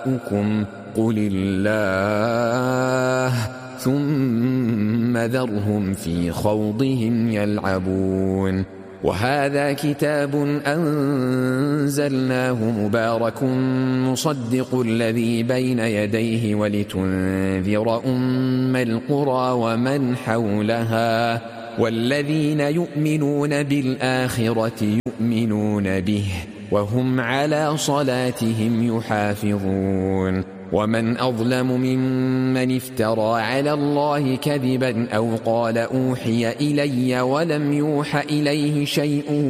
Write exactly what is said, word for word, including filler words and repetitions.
شُرَكَاؤُكُمْ قُلِ اللَّهُ ثُمَّ ذَرْهُمْ فِي خَوْضِهِمْ يَلْعَبُونَ وهذا كتاب أنزلناه مبارك مصدق الذي بين يديه ولتنذر أم القرى ومن حولها والذين يؤمنون بالآخرة يؤمنون به وهم على صلاتهم يحافظون ومن أظلم ممن افترى على الله كذبا أو قال أوحي إلي ولم يوح إليه شيء